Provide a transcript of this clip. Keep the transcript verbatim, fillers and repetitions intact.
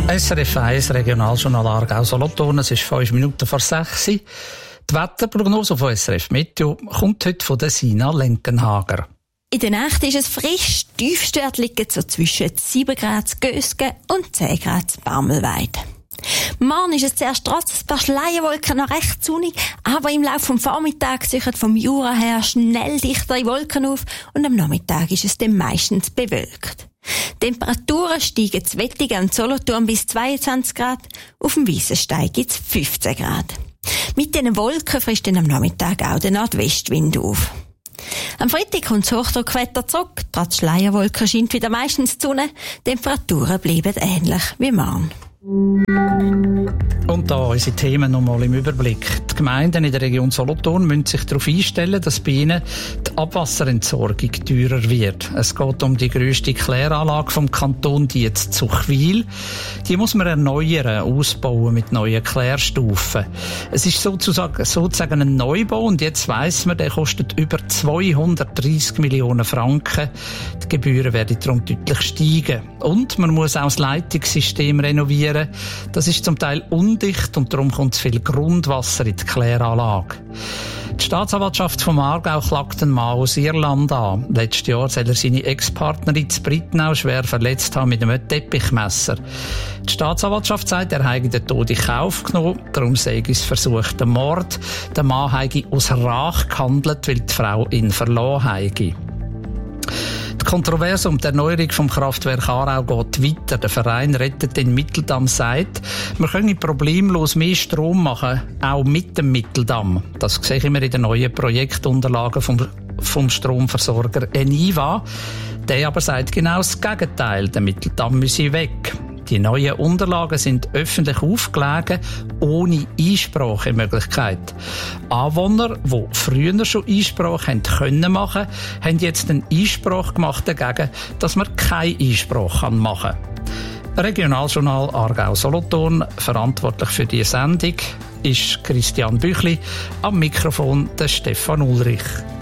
S R F eins Regionaljournal Aargau-Solothurn, es ist fünf Minuten vor sechs. Die Wetterprognose von S R F Meteo kommt heute von der Sina Lenkenhager. In der Nacht ist es frisch, Tiefstwerte liegen so zwischen sieben Grad Gösgen und zehn Grad Barmelweide. Morgen ist es zuerst trotz ein paar Schleierwolken noch recht sonnig, aber im Laufe des Vormittags ziehen vom Jura her schnell dichtere Wolken auf und am Nachmittag ist es dann meistens bewölkt. Temperaturen steigen zu Wettigen und Solothurn bis zweiundzwanzig Grad, auf dem Weissenstein gibt es fünfzehn Grad. Mit diesen Wolken frisst dann am Nachmittag auch der Nordwestwind auf. Am Freitag kommt das Hochdruckwetter zurück, trotz Schleierwolken scheint wieder meistens die Sonne, Temperaturen bleiben ähnlich wie morgen. Und da unsere Themen nochmal im Überblick. Die Gemeinden in der Region Solothurn müssen sich darauf einstellen, dass bei ihnen die Abwasserentsorgung teurer wird. Es geht um die grösste Kläranlage vom Kanton, die jetzt Zuchwil. Die muss man erneuern, ausbauen mit neuen Klärstufen. Es ist sozusagen, sozusagen ein Neubau und jetzt weiss man, der kostet über zweihundertdreissig Millionen Franken. Die Gebühren werden darum deutlich steigen. Und man muss auch das Leitungssystem renovieren. Das ist zum Teil undicht und darum kommt zu viel Grundwasser in die Kläranlage. Die Staatsanwaltschaft vom Aargau klagt einen Mann aus Irland an. Letztes Jahr soll er seine Ex-Partnerin zu Brittenau schwer verletzt haben mit einem Teppichmesser. Die Staatsanwaltschaft sagt, er habe den Tod in Kauf genommen, darum sei es versuchter Mord. Der Mann habe aus Rache gehandelt, weil die Frau ihn verloren habe. Die Kontroverse um die Erneuerung vom Kraftwerk Aarau geht weiter. Der Verein Rettet den Mitteldamm sagt, wir können problemlos mehr Strom machen, auch mit dem Mitteldamm. Das sehen wir in den neuen Projektunterlagen vom, vom Stromversorger Eniva. Der aber sagt genau das Gegenteil. Der Mitteldamm müsse weg. Die neuen Unterlagen sind öffentlich aufgelegt, ohne Einsprachemöglichkeit. Anwohner, die früher schon Einsprache haben können machen, haben jetzt einen Einspruch gemacht dagegen, dass man keine Einsprache machen kann. Regionaljournal Aargau-Solothurn, verantwortlich für die Sendung, ist Christian Büchli, am Mikrofon der Stefan Ulrich.